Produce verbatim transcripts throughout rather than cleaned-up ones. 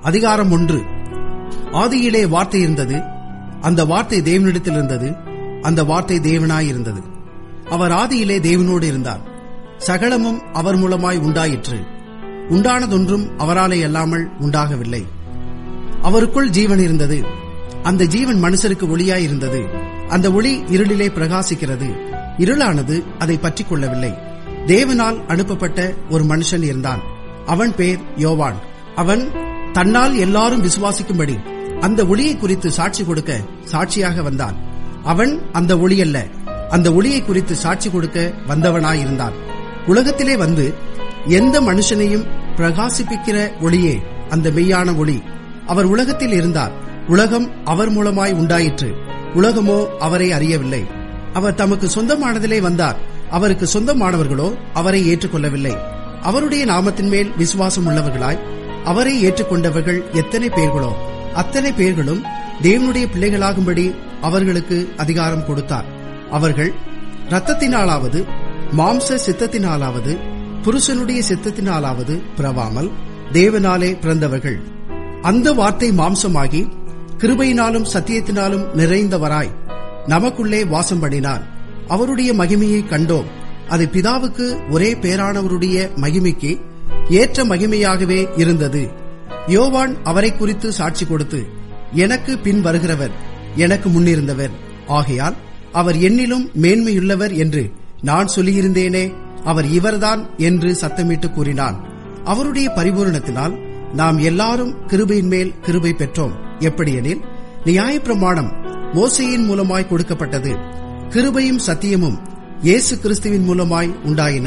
அதிகாரம் ஒன்று. ஆதியிலே வார்த்தை இருந்தது, அந்த வார்த்தை தேவனிடத்தில் இருந்தது, அந்த வார்த்தை தேவனாயிருந்தது. அவர் ஆதியிலே தேவனோடு இருந்தார். சகலமும் அவர் மூலமாய் உண்டாயிற்று. உண்டானதொன்றும் அவராலே அல்லாமல் உண்டாகவில்லை. அவருக்குள் ஜீவன் இருந்தது, அந்த ஜீவன் மனுஷருக்கு ஒளியாயிருந்தது. அந்த ஒளி இருளிலே பிரகாசிக்கிறது, இருளானது அதை பற்றிக் கொள்ளவில்லை. தேவனால் அனுப்பப்பட்ட ஒரு மனுஷன் இருந்தான், அவன் பேர் யோவான். அவன் தன்னால் எல்லாரும் விசுவாசிக்கும்படி அந்த ஒளியை குறித்து சாட்சி கொடுக்க சாட்சியாக வந்தான். அவன் அந்த ஒளி அல்ல, அந்த ஒளியை குறித்து சாட்சி கொடுக்க வந்தவனாயிருந்தான். உலகத்திலே வந்து எந்த மனுஷனையும் பிரகாசிப்பிக்கிற ஒளியே அந்த மெய்யான ஒளி. அவர் உலகத்தில் இருந்தார், உலகம் அவர் மூலமாய் உண்டாயிற்று, உலகமோ அவரை அறியவில்லை. அவர் தமக்கு சொந்தமானதிலே வந்தார், அவருக்கு சொந்தமானவர்களோ அவரை ஏற்றுக்கொள்ளவில்லை. அவருடைய நாமத்தின் மேல் விசுவாசம் உள்ளவர்களாய் அவரை ஏற்றுக்கொண்டவர்கள் எத்தனை பேர்களோ அத்தனை பேர்களும் தேவனுடைய பிள்ளைகளாகும்படி அவர்களுக்கு அதிகாரம் கொடுத்தார். அவர்கள் இரத்தத்தினாலாவது மாம்ச சித்தத்தினாலாவது புருஷனுடைய சித்தத்தினாலாவது பிறவாமல் தேவனாலே பிறந்தவர்கள். அந்த வார்த்தை மாம்சமாகி கிருபையினாலும் சத்தியத்தினாலும் நிறைந்தவராய் நமக்குள்ளே வாசம் பண்ணினார். அவருடைய மகிமையை கண்டோம், அது பிதாவுக்கு ஒரே பேரானவருடைய மகிமைக்கு ஏற்ற மகிமையாகவே இருந்தது. யோவான் அவரை குறித்து சாட்சி கொடுத்து, எனக்கு பின் வருகிறவர் எனக்கு முன்னிருந்தவர், ஆகையால் அவர் என்னிலும் மேன்மையுள்ளவர் என்று நான் சொல்லியிருந்தேனே, அவர் இவர்தான் என்று சத்தமிட்டு கூறினான். அவருடைய பரிபூரணத்தினால் நாம் எல்லாரும் கிருபையின் மேல் கிருபை பெற்றோம். எப்படியெனில், நியாயப்பிரமாணம் மோசேயின் மூலமாய் கொடுக்கப்பட்டது, கிருபையும் சத்தியமும் இயேசு கிறிஸ்துவின் மூலமாய் உண்டாயின.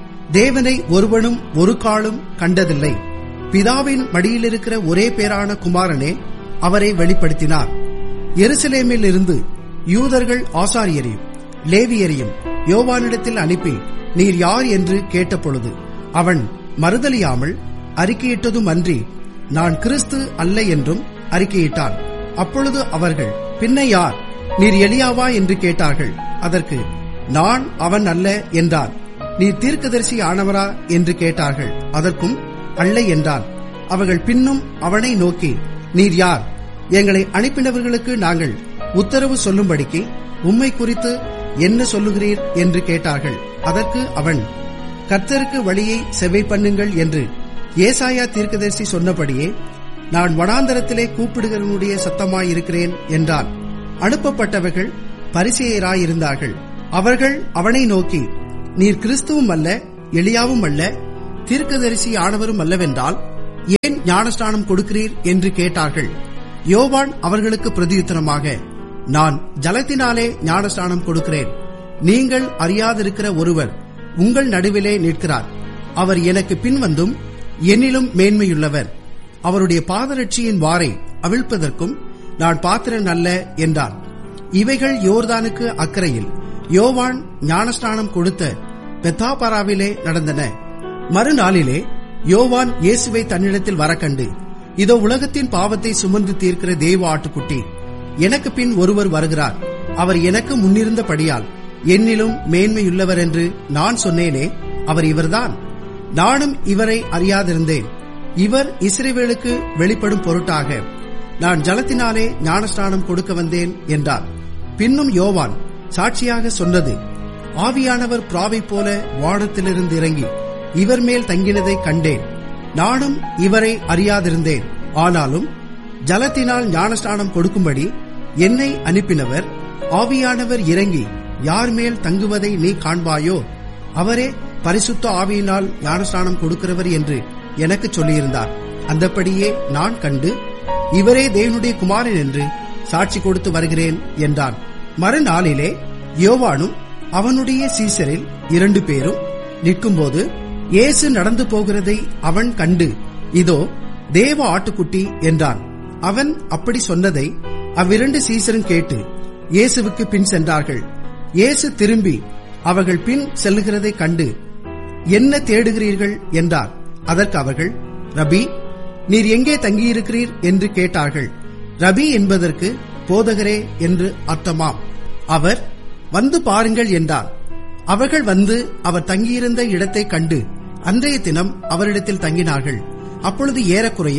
தேவனை ஒருவனும் ஒரு காலும் கண்டதில்லை. பிதாவின் மடியிலிருக்கிற ஒரே பேரான குமாரனே அவரை வெளிப்படுத்தினார். எருசலேமில் இருந்து யூதர்கள் ஆசாரியரையும் லேவியரையும் யோவானிடத்தில் அனுப்பி, நீர் யார் என்று கேட்டபொழுது அவன் மறுதலியாமல் அறிக்கையிட்டதும் அன்றி, நான் கிறிஸ்து அல்ல என்றும் அறிக்கையிட்டான். அப்பொழுது அவர்கள், பின்ன யார், நீர் எலியாவா என்று கேட்டார்கள். அதற்கு, நான் அவன் அல்ல என்றான். நீர் தீர்க்கதரிசி ஆனவரா என்று கேட்டார்கள். அதற்கும் அல்ல என்றான். அவர்கள் பின்னும் அவனை நோக்கி, நீர் யார், எங்களை அனுப்பினவர்களுக்கு நாங்கள் உத்தரவு சொல்லும்படிக்கு உம்மை குறித்து என்ன சொல்லுகிறீர் என்று கேட்டார்கள். அதற்கு அவன், கர்த்தருக்கு வழியை செவ்வை பண்ணுங்கள் என்று ஏசாயா தீர்க்கதரிசி சொன்னபடியே நான் வனாந்தரத்திலே கூப்பிடுகிறவனுடைய சத்தமாயிருக்கிறேன் என்றான். அனுப்பப்பட்டவர்கள் பரிசேயராயிருந்தார்கள். அவர்கள் அவனை நோக்கி, நீர் கிறிஸ்துவும் அல்ல, எலியாவும் அல்ல, தீர்க்கதரிசி ஆனவரும் அல்லவென்றால் ஏன் ஞானஸ்நானம் கொடுக்கிறீர் என்று கேட்டார்கள். யோவான் அவர்களுக்கு பிரதியுத்தரமாக, நான் ஜலத்தினாலே ஞானஸ்நானம் கொடுக்கிறேன், நீங்கள் அறியாதிருக்கிற ஒருவர் உங்கள் நடுவிலே நிற்கிறார், அவர் எனக்கு பின்வந்தும் என்னிலும் மேன்மையுள்ளவர், அவருடைய பாதரட்சியின் வாரை அவிழ்ப்பதற்கும் நான் பாத்திரன் அல்ல என்றார். இவைகள் யோர்தானுக்கு அக்கறையில் யோவான் ஞானஸ்நானம் கொடுத்த பெத்தாபராவிலே நடந்தன. மறுநாளிலே யோவான் இயேசுவை தன்னிடத்தில் வரக்கண்டு, இதோ உலகத்தின் பாவத்தை சுமந்து தீர்க்கிற தேவ ஆட்டுக்குட்டி, எனக்கு பின் ஒருவர் வருகிறார், அவர் எனக்கு முன்னிருந்தபடியால் என்னிலும் மேன்மையுள்ளவர் என்று நான் சொன்னேனே, அவர் இவர்தான். நானும் இவரை அறியாதிருந்தேன். இவர் இஸ்ரவேலுக்கு வெளிப்படும் பொருட்டாக நான் ஜலத்தினாலே ஞானஸ்நானம் கொடுக்க வந்தேன் என்றார். பின்னும் யோவான் சாட்சியாக சொன்னது, ஆவியானவர் பிராவை போல வானத்திலிருந்து இறங்கி இவர் மேல் தங்கினதை கண்டேன். நானும் இவரை அறியாதிருந்தேன், ஆனாலும் ஜலத்தினால் ஞானஸ்நானம் கொடுக்கும்படி என்னை அனுப்பினவர் ஆவியானவர் இறங்கி யார் மேல் தங்குவதை நீ காண்பாயோ, அவரே பரிசுத்த ஆவியினால் ஞானஸ்நானம் கொடுக்கிறவர் என்று எனக்கு சொல்லியிருந்தார். அந்தப்படியே நான் கண்டு இவரே தேவனுடைய குமாரன் என்று சாட்சி கொடுத்து வருகிறேன் என்றான். மறுநாளிலே யோவானும் அவனுடைய சீசரில் இரண்டு பேரும் நிற்கும்போது இயேசு நடந்து போகிறதை அவன் கண்டு, இதோ தேவ ஆட்டுக்குட்டி என்றான். அவன் அப்படி சொன்னதை அவ்விரண்டு சீசரும் கேட்டு இயேசுவுக்கு பின் சென்றார்கள். இயேசு திரும்பி அவர்கள் பின் செல்லுகிறதை கண்டு, என்ன தேடுகிறீர்கள் என்றார். அதற்கு அவர்கள், ரபி, நீர் எங்கே தங்கியிருக்கிறீர் என்று கேட்டார்கள். ரபி என்பதற்கு போதகரே என்று அர்த்தமாம். அவர், வந்து பாருங்கள் என்றார். அவர்கள் வந்து அவர் தங்கியிருந்த இடத்தை கண்டு அன்றைய தினம் அவரிடத்தில் தங்கினார்கள். அப்பொழுது ஏறக்குறைய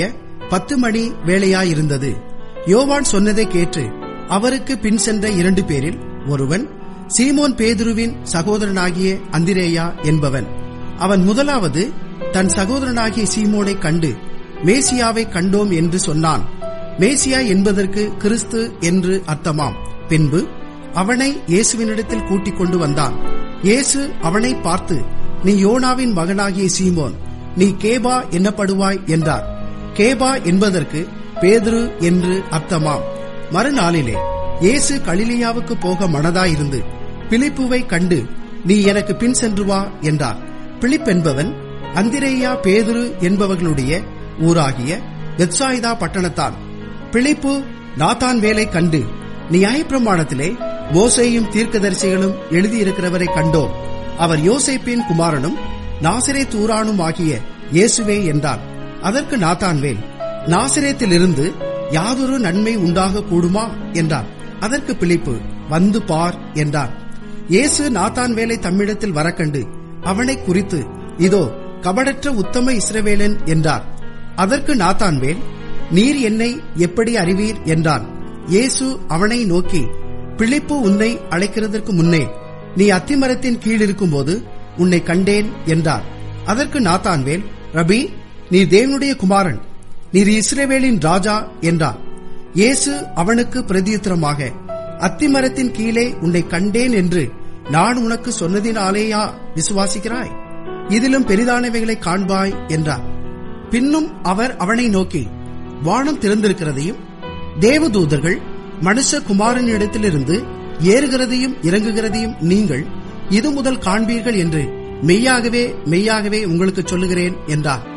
பத்து மணி வேளையாயிருந்தது. யோவான் சொன்னதை கேட்டு அவருக்கு பின் சென்ற இரண்டு பேரில் ஒருவன் சீமோன் பேதுருவின் சகோதரனாகிய அந்திரேயா என்பவன். அவன் முதலாவது தன் சகோதரனாகிய சீமோனை கண்டு மேசியாவை கண்டோம் என்று சொன்னான். மேசியா என்பதற்கு கிறிஸ்து என்று அர்த்தமாம். பின்பு அவனை இயேசுவினிடத்தில் கூட்டிக் கொண்டு வந்தான். இயேசு அவனை பார்த்து, நீ யோனாவின் மகனாகிய சீமோன், நீ கேபா என்னப்படுவாய் என்றார். கேபா என்பதற்கு பேதுரு என்று அர்த்தமாம். மறுநாளிலே இயேசு கலிலேயாவுக்கு போக மனதாயிருந்து பிலிப்புவை கண்டு, நீ எனக்கு பின் சென்று வா என்றார். பிலிப் என்பவன் அந்திரேயா பேதுரு என்பவர்களுடைய ஊராகிய பெத்சாயிதா பட்டணத்தான். பிலிப்பு நாத்தான்வேலை கண்டு, நியாயப்பிரமாணத்திலே மோசேயும் தீர்க்கதரிசிகளும் எழுதியிருக்கிறவரை கண்டோம், அவர் யோசேப்பின் குமாரனும் நாசரேத் ஊரானும் ஆகிய இயேசுவே என்றார். அதற்கு நாத்தான்வேல், நாசரேத்திலிருந்து யாதொரு நன்மை உண்டாக கூடுமா என்றார். அதற்கு பிலிப்பு, வந்து பார் என்றார். இயேசு நாத்தான்வேலை தம்மிடத்தில் வரக்கண்டு அவனை குறித்து, இதோ கபடற்ற உத்தம இஸ்ரவேலன் என்றார். அதற்கு நாத்தான்வேல், நீர் என்னை எப்படி அறிவீர் என்றான். இயேசு அவனை நோக்கி, பிலிப்பு உன்னை அழைக்கிறதற்கு முன்னே நீ அத்திமரத்தின் கீழ் இருக்கும்போது உன்னை கண்டேன் என்றார். அதற்கு நாத்தான்வேல், ரபி, நீ தேவனுடைய குமாரன், நீர் இஸ்ரவேலின் ராஜா என்றார். இயேசு அவனுக்கு பிரதியுத்தரமாக, அத்திமரத்தின் கீழே உன்னை கண்டேன் என்று நான் உனக்கு சொன்னதினாலேயா விசுவாசிக்கிறாய்? இதிலும் பெரிதானவைகளை காண்பாய் என்றார். பின்னும் அவர் அவனை நோக்கி, வானம் திறந்திருக்கிறதையும் தேவதூதர்கள் மனுஷகுமாரனிடத்திலிருந்து ஏறுகிறதையும் இறங்குகிறதையும் நீங்கள் இது முதல் காண்பீர்கள் என்று மெய்யாகவே மெய்யாகவே உங்களுக்கு சொல்லுகிறேன் என்றார்.